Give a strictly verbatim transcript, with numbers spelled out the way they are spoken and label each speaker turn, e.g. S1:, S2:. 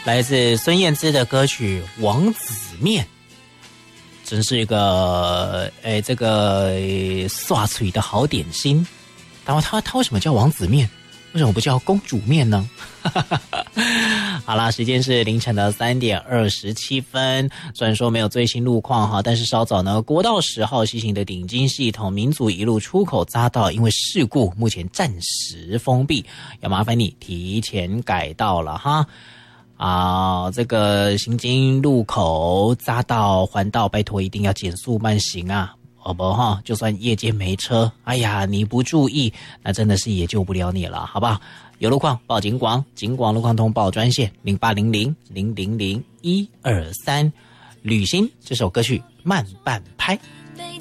S1: 来自孙燕姿的歌曲《王子面》，真是一个诶这个刷嘴的好点心。然后他他为什么叫王子面？为什么不叫公主面呢？好啦，时间是凌晨的三点二十七分。虽然说没有最新路况哈，但是稍早呢，国道十号西行的顶金系统民族一路出口匝道因为事故，目前暂时封闭，要麻烦你提前改道了哈。啊，这个行经路口匝道环道，拜托一定要减速慢行啊！好不哈，就算夜间没车，哎呀，你不注意，那真的是也救不了你了，好不好？有路况报警广，警广路况通报专线零八零零零零零一二三。旅行这首歌曲慢半拍。